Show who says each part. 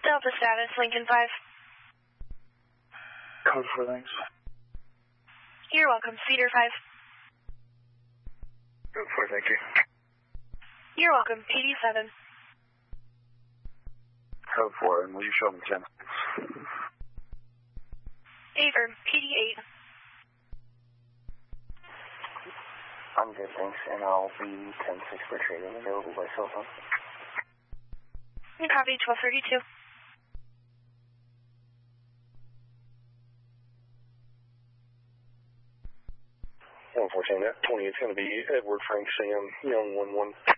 Speaker 1: Delta status, Lincoln 5.
Speaker 2: Code 4, thanks.
Speaker 1: You're welcome, Cedar 5.
Speaker 2: Code 4, thank you.
Speaker 1: You're welcome, PD 7.
Speaker 2: Code 4, and will you show me 10?
Speaker 1: Aver, PD 8.
Speaker 3: I'm good, thanks, and I'll be 10-6 for trading, available by cell phone.
Speaker 1: You copy 1232.
Speaker 4: Unfortunately, that 20 is going to be Edward Frank Sam, Young 11.